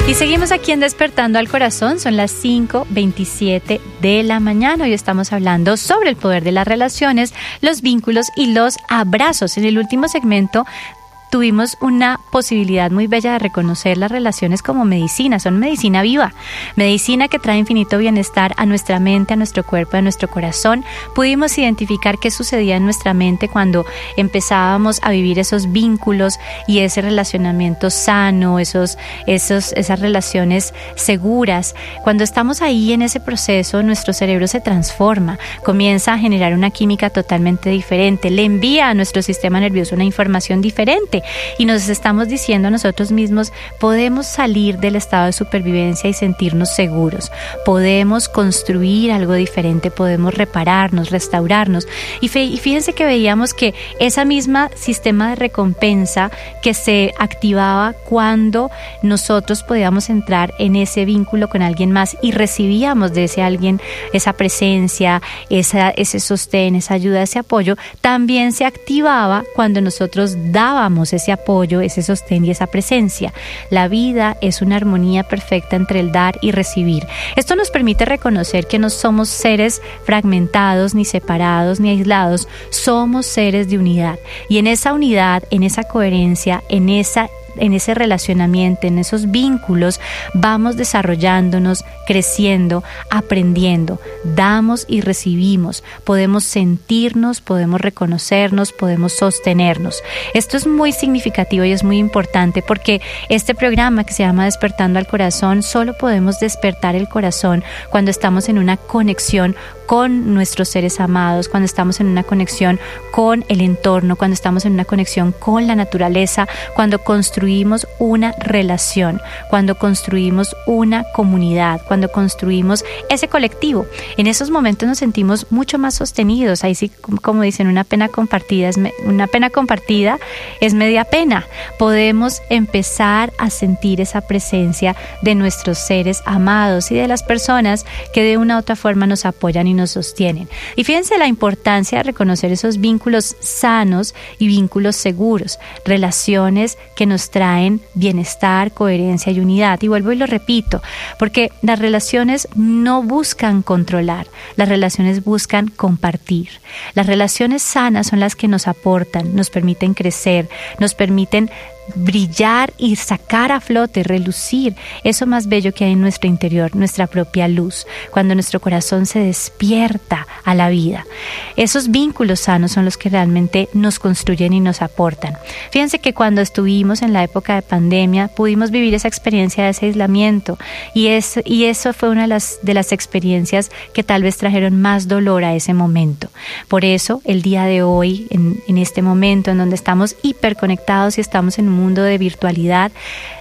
Y seguimos aquí en Despertando al Corazón, son las 5:27 de la mañana. Hoy estamos hablando sobre el poder de las relaciones, los vínculos y los abrazos. En el último segmento tuvimos una posibilidad muy bella de reconocer las relaciones como medicina. Son medicina viva, medicina que trae infinito bienestar a nuestra mente, a nuestro cuerpo, a nuestro corazón. Pudimos identificar qué sucedía en nuestra mente cuando empezábamos a vivir esos vínculos y ese relacionamiento sano, esas relaciones seguras. Cuando estamos ahí en ese proceso, nuestro cerebro se transforma, comienza a generar una química totalmente diferente, le envía a nuestro sistema nervioso una información diferente. Y nos estamos diciendo a nosotros mismos, podemos salir del estado de supervivencia y sentirnos seguros, podemos construir algo diferente, podemos repararnos, restaurarnos. Y fíjense que veíamos que esa misma sistema de recompensa que se activaba cuando nosotros podíamos entrar en ese vínculo con alguien más y recibíamos de ese alguien esa presencia, ese sostén, esa ayuda, ese apoyo, también se activaba cuando nosotros dábamos ese apoyo, ese sostén y esa presencia. La vida es una armonía perfecta entre el dar y recibir. Esto nos permite reconocer que no somos seres fragmentados, ni separados, ni aislados. Somos seres de unidad. Y en esa unidad, en esa coherencia, en ese relacionamiento, en esos vínculos, vamos desarrollándonos, creciendo, aprendiendo, damos y recibimos, podemos sentirnos, podemos reconocernos, podemos sostenernos. Esto es muy significativo y es muy importante porque este programa que se llama Despertando al Corazón, solo podemos despertar el corazón cuando estamos en una conexión con nuestros seres amados, cuando estamos en una conexión con el entorno, cuando estamos en una conexión con la naturaleza, cuando construimos una relación, cuando construimos una comunidad, cuando construimos ese colectivo. En esos momentos nos sentimos mucho más sostenidos. Ahí sí, como dicen, una pena compartida es media pena. Podemos empezar a sentir esa presencia de nuestros seres amados y de las personas que de una u otra forma nos apoyan y nos sostienen. Y fíjense la importancia de reconocer esos vínculos sanos y vínculos seguros, relaciones que nos traen bienestar, coherencia y unidad. Y vuelvo y lo repito, porque las relaciones no buscan controlar, las relaciones buscan compartir. Las relaciones sanas son las que nos aportan, nos permiten crecer, nos permiten brillar y sacar a flote, relucir eso más bello que hay en nuestro interior, nuestra propia luz, cuando nuestro corazón se despierta a la vida. Esos vínculos sanos son los que realmente nos construyen y nos aportan. Fíjense que cuando estuvimos en la época de pandemia pudimos vivir esa experiencia de ese aislamiento y eso fue una de las experiencias que tal vez trajeron más dolor a ese momento. Por eso el día de hoy, en este momento en donde estamos hiperconectados y estamos en un mundo de virtualidad,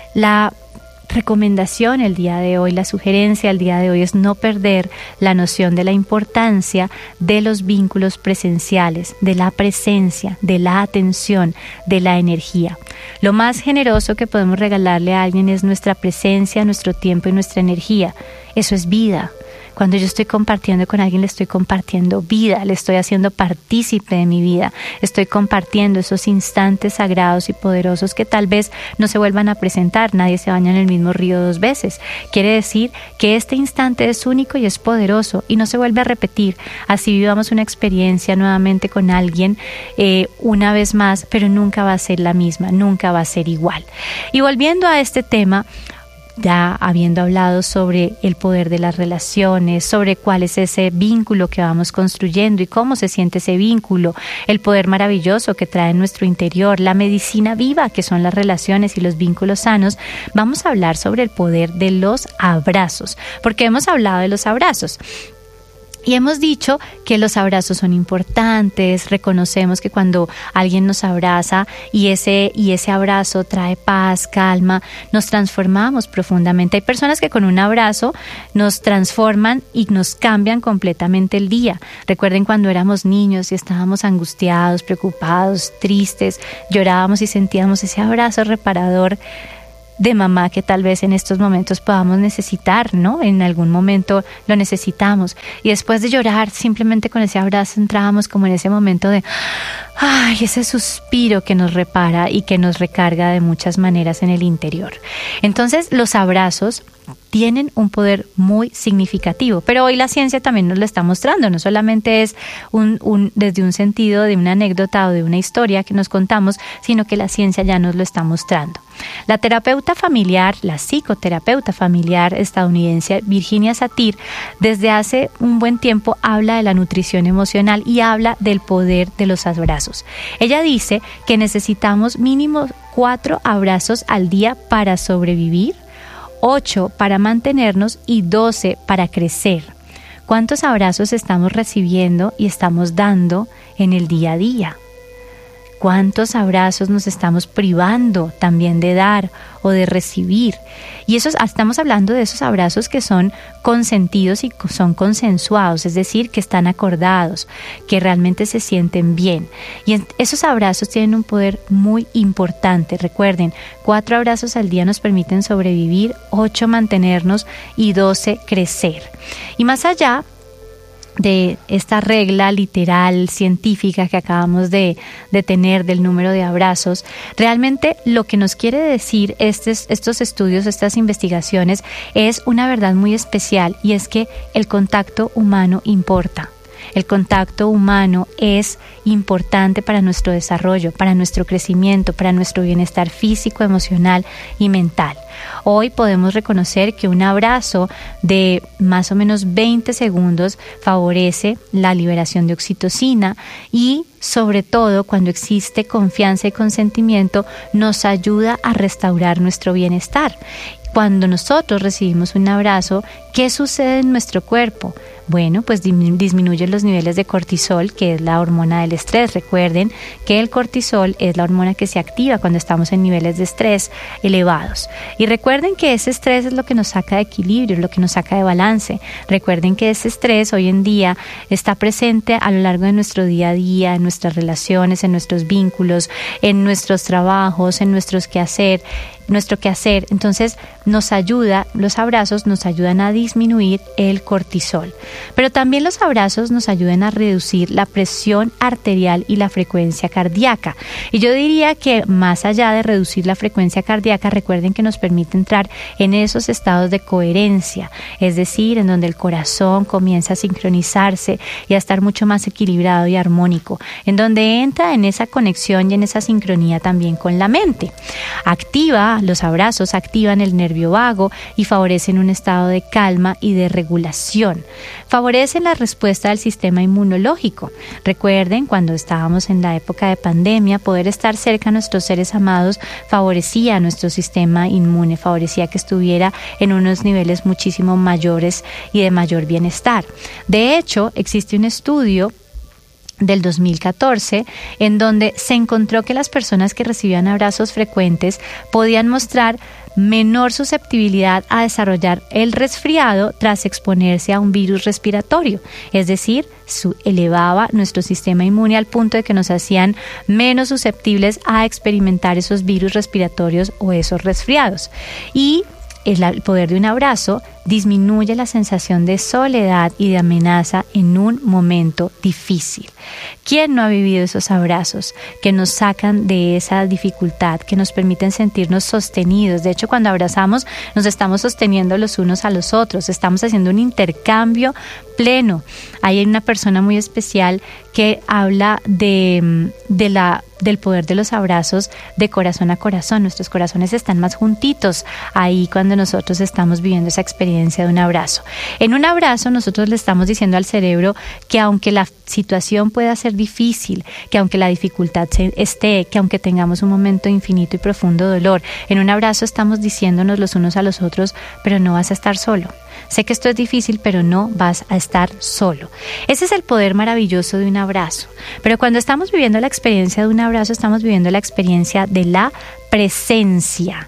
la recomendación el día de hoy, la sugerencia el día de hoy es no perder la noción de la importancia de los vínculos presenciales, de la presencia, de la atención, de la energía. Lo más generoso que podemos regalarle a alguien es nuestra presencia, nuestro tiempo y nuestra energía. Eso es vida. Cuando yo estoy compartiendo con alguien, le estoy compartiendo vida, le estoy haciendo partícipe de mi vida, estoy compartiendo esos instantes sagrados y poderosos que tal vez no se vuelvan a presentar. Nadie se baña en el mismo río 2 veces. Quiere decir que este instante es único y es poderoso y no se vuelve a repetir. Así vivamos una experiencia nuevamente con alguien una vez más, pero nunca va a ser la misma, nunca va a ser igual. Y volviendo a este tema, ya habiendo hablado sobre el poder de las relaciones, sobre cuál es ese vínculo que vamos construyendo y cómo se siente ese vínculo, el poder maravilloso que trae en nuestro interior, la medicina viva que son las relaciones y los vínculos sanos, vamos a hablar sobre el poder de los abrazos, porque hemos hablado de los abrazos. Y hemos dicho que los abrazos son importantes, reconocemos que cuando alguien nos abraza y ese abrazo trae paz, calma, nos transformamos profundamente. Hay personas que con un abrazo nos transforman y nos cambian completamente el día. Recuerden cuando éramos niños y estábamos angustiados, preocupados, tristes, llorábamos y sentíamos ese abrazo reparador. de mamá que tal vez en estos momentos podamos necesitar, ¿no? En algún momento lo necesitamos. Y después de llorar, simplemente con ese abrazo entrábamos como en ese momento de ese suspiro que nos repara y que nos recarga de muchas maneras en el interior. Entonces, los abrazos tienen un poder muy significativo, pero hoy la ciencia también nos lo está mostrando, no solamente es desde un sentido de una anécdota o de una historia que nos contamos, sino que la ciencia ya nos lo está mostrando. La terapeuta familiar, la psicoterapeuta familiar estadounidense Virginia Satir, desde hace un buen tiempo habla de la nutrición emocional y habla del poder de los abrazos. Ella dice que necesitamos mínimo 4 abrazos al día para sobrevivir, 8 para mantenernos y 12 para crecer. ¿Cuántos abrazos estamos recibiendo y estamos dando en el día a día? ¿Cuántos abrazos nos estamos privando también de dar o de recibir? Y estamos hablando de esos abrazos que son consentidos y son consensuados, es decir, que están acordados, que realmente se sienten bien. Y esos abrazos tienen un poder muy importante. Recuerden, 4 abrazos al día nos permiten sobrevivir, 8 mantenernos y 12 crecer. Y más allá de esta regla literal, científica que acabamos de tener del número de abrazos, realmente lo que nos quiere decir estos estudios, estas investigaciones, es una verdad muy especial, y es que el contacto humano importa. El contacto humano es importante para nuestro desarrollo, para nuestro crecimiento, para nuestro bienestar físico, emocional y mental. Hoy podemos reconocer que un abrazo de más o menos 20 segundos favorece la liberación de oxitocina y, sobre todo, cuando existe confianza y consentimiento, nos ayuda a restaurar nuestro bienestar. Cuando nosotros recibimos un abrazo, ¿qué sucede en nuestro cuerpo? Bueno, pues disminuyen los niveles de cortisol, que es la hormona del estrés. Recuerden que el cortisol es la hormona que se activa cuando estamos en niveles de estrés elevados. Y recuerden que ese estrés es lo que nos saca de equilibrio, es lo que nos saca de balance. Recuerden que ese estrés hoy en día está presente a lo largo de nuestro día a día, en nuestras relaciones, en nuestros vínculos, en nuestros trabajos, en nuestro quehacer. Entonces los abrazos nos ayudan a disminuir el cortisol, pero también los abrazos nos ayudan a reducir la presión arterial y la frecuencia cardíaca. Y yo diría que más allá de reducir la frecuencia cardíaca, recuerden que nos permite entrar en esos estados de coherencia, es decir, en donde el corazón comienza a sincronizarse y a estar mucho más equilibrado y armónico, en donde entra en esa conexión y en esa sincronía también con la mente. Los abrazos activan el nervio vago y favorecen un estado de calma y de regulación. Favorecen la respuesta del sistema inmunológico. Recuerden, cuando estábamos en la época de pandemia, poder estar cerca a nuestros seres amados favorecía a nuestro sistema inmune, favorecía que estuviera en unos niveles muchísimo mayores y de mayor bienestar. De hecho, existe un estudio del 2014, en donde se encontró que las personas que recibían abrazos frecuentes podían mostrar menor susceptibilidad a desarrollar el resfriado tras exponerse a un virus respiratorio, es decir, elevaba nuestro sistema inmune al punto de que nos hacían menos susceptibles a experimentar esos virus respiratorios o esos resfriados. Y el poder de un abrazo disminuye la sensación de soledad y de amenaza en un momento difícil. ¿Quién no ha vivido esos abrazos que nos sacan de esa dificultad, que nos permiten sentirnos sostenidos? De hecho, cuando abrazamos, nos estamos sosteniendo los unos a los otros, estamos haciendo un intercambio pleno. Hay una persona muy especial que habla del poder de los abrazos de corazón a corazón. Nuestros corazones están más juntitos ahí cuando nosotros estamos viviendo esa experiencia de un abrazo. En un abrazo nosotros le estamos diciendo al cerebro que aunque la situación pueda ser difícil, que aunque la dificultad esté, que aunque tengamos un momento de infinito y profundo dolor, en un abrazo estamos diciéndonos los unos a los otros, pero no vas a estar solo. Sé que esto es difícil, pero no vas a estar solo. Ese es el poder maravilloso de un abrazo. Pero cuando estamos viviendo la experiencia de un abrazo, estamos viviendo la experiencia de la presencia.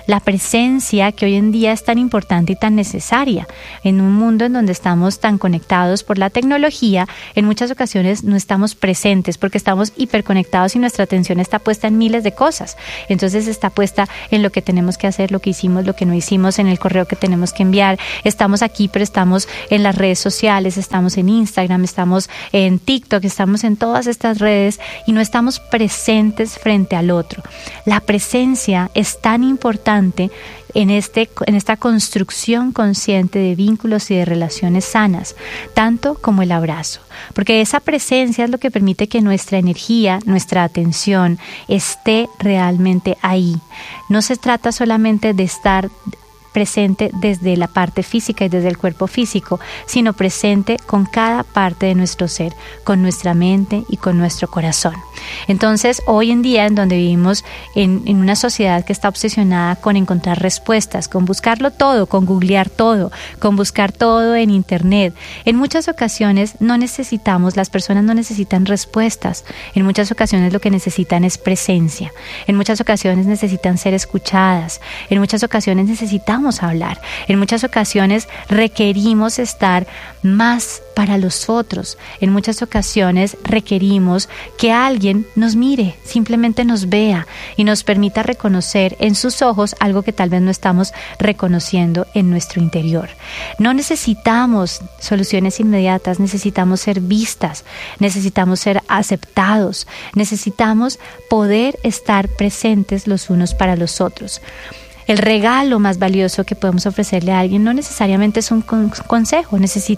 la presencia que hoy en día es tan importante y tan necesaria. En un mundo en donde estamos tan conectados por la tecnología, en muchas ocasiones no estamos presentes porque estamos hiperconectados y nuestra atención está puesta en miles de cosas. Entonces está puesta en lo que tenemos que hacer, lo que hicimos, lo que no hicimos, en el correo que tenemos que enviar. Estamos aquí, pero estamos en las redes sociales, estamos en Instagram, estamos en TikTok, estamos en todas estas redes y no estamos presentes frente al otro. La presencia es tan importante en esta construcción consciente de vínculos y de relaciones sanas, tanto como el abrazo, porque esa presencia es lo que permite que nuestra energía, nuestra atención esté realmente ahí. No se trata solamente de estar presente desde la parte física y desde el cuerpo físico, sino presente con cada parte de nuestro ser, con nuestra mente y con nuestro corazón. Entonces, hoy en día, en donde vivimos en una sociedad que está obsesionada con encontrar respuestas, con buscarlo todo, con googlear todo, con buscar todo en internet, en muchas ocasiones las personas no necesitan respuestas. En muchas ocasiones lo que necesitan es presencia. En muchas ocasiones necesitan ser escuchadas. En muchas ocasiones necesitamos hablar. En muchas ocasiones requerimos estar más para los otros. En muchas ocasiones requerimos que alguien nos mire, simplemente nos vea y nos permita reconocer en sus ojos algo que tal vez no estamos reconociendo en nuestro interior. No necesitamos soluciones inmediatas, necesitamos ser vistas, necesitamos ser aceptados, necesitamos poder estar presentes los unos para los otros. El regalo más valioso que podemos ofrecerle a alguien no necesariamente es un consejo.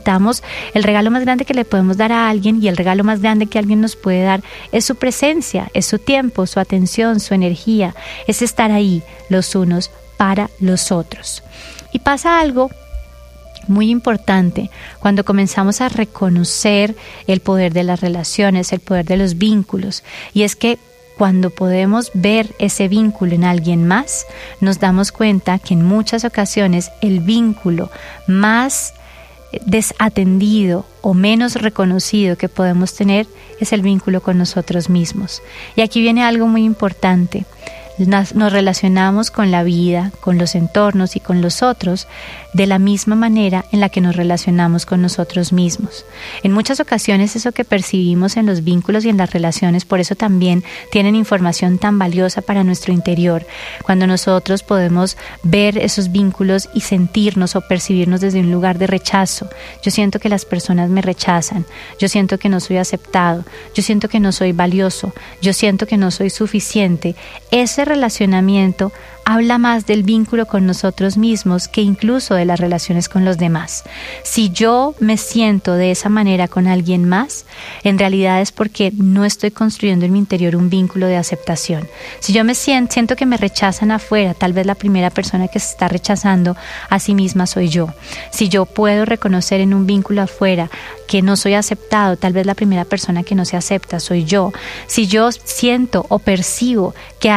El regalo más grande que le podemos dar a alguien y el regalo más grande que alguien nos puede dar es su presencia, es su tiempo, su atención, su energía, es estar ahí los unos para los otros. Y pasa algo muy importante cuando comenzamos a reconocer el poder de las relaciones, el poder de los vínculos, y es que cuando podemos ver ese vínculo en alguien más, nos damos cuenta que en muchas ocasiones el vínculo más desatendido o menos reconocido que podemos tener es el vínculo con nosotros mismos. Y aquí viene algo muy importante. Nos relacionamos con la vida, con los entornos y con los otros de la misma manera en la que nos relacionamos con nosotros mismos. En muchas ocasiones eso que percibimos en los vínculos y en las relaciones, por eso también tienen información tan valiosa para nuestro interior. Cuando nosotros podemos ver esos vínculos y sentirnos o percibirnos desde un lugar de rechazo. Yo siento que las personas me rechazan, yo siento que no soy aceptado, yo siento que no soy valioso, yo siento que no soy suficiente. Ese relacionamiento habla más del vínculo con nosotros mismos que incluso de las relaciones con los demás. Si yo me siento de esa manera con alguien más, en realidad es porque no estoy construyendo en mi interior un vínculo de aceptación. Si yo me siento que me rechazan afuera, tal vez la primera persona que se está rechazando a sí misma soy yo. Si yo puedo reconocer en un vínculo afuera que no soy aceptado, tal vez la primera persona que no se acepta soy yo. Si yo siento o percibo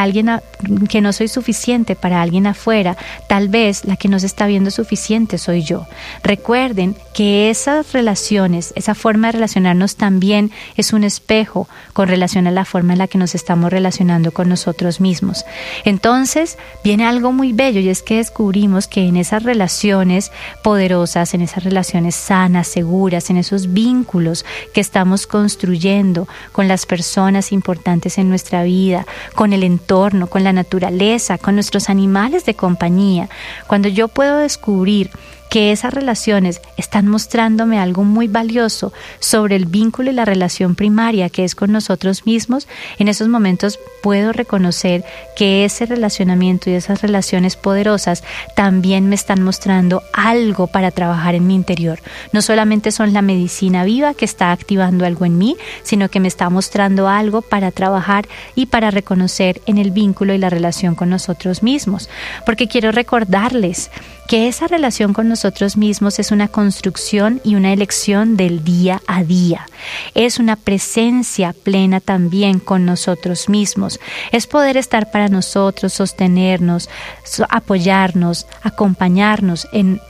que no soy suficiente para alguien afuera, tal vez la que no se está viendo suficiente soy yo. Recuerden que esas relaciones, esa forma de relacionarnos también es un espejo con relación a la forma en la que nos estamos relacionando con nosotros mismos. Entonces viene algo muy bello y es que descubrimos que en esas relaciones poderosas, en esas relaciones sanas, seguras, en esos vínculos que estamos construyendo con las personas importantes en nuestra vida, con el entorno, con la naturaleza, con nuestros animales de compañía, cuando yo puedo descubrir que esas relaciones están mostrándome algo muy valioso sobre el vínculo y la relación primaria que es con nosotros mismos, en esos momentos puedo reconocer que ese relacionamiento y esas relaciones poderosas también me están mostrando algo para trabajar en mi interior. No solamente son la medicina viva que está activando algo en mí, sino que me está mostrando algo para trabajar y para reconocer en el vínculo y la relación con nosotros mismos. Porque quiero recordarles que esa relación con nosotros mismos es una construcción y una elección del día a día. Es una presencia plena también con nosotros mismos. Es poder estar para nosotros, sostenernos, apoyarnos, acompañarnos en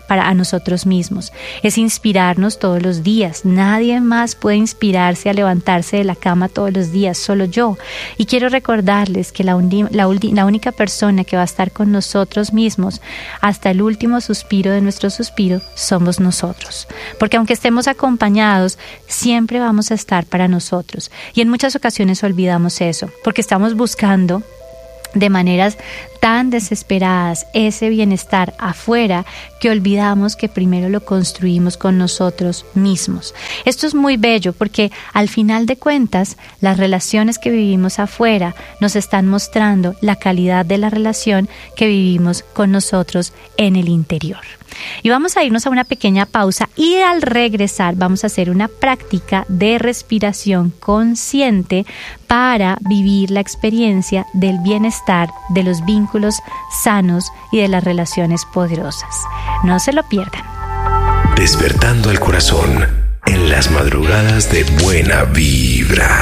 a nosotros mismos. Es inspirarnos todos los días. Nadie más puede inspirarse a levantarse de la cama todos los días, solo yo. Y quiero recordarles que la única persona que va a estar con nosotros mismos hasta el último suspiro de nuestro suspiro somos nosotros. Porque aunque estemos acompañados, siempre vamos a estar para nosotros. Y en muchas ocasiones olvidamos eso, porque estamos buscando de maneras tan desesperadas ese bienestar afuera que olvidamos que primero lo construimos con nosotros mismos. Esto es muy bello porque al final de cuentas las relaciones que vivimos afuera nos están mostrando la calidad de la relación que vivimos con nosotros en el interior. Y vamos a irnos a una pequeña pausa y al regresar vamos a hacer una práctica de respiración consciente para vivir la experiencia del bienestar, de los vínculos sanos y de las relaciones poderosas. No se lo pierdan. Despertando el corazón en las madrugadas de Buena Vibra.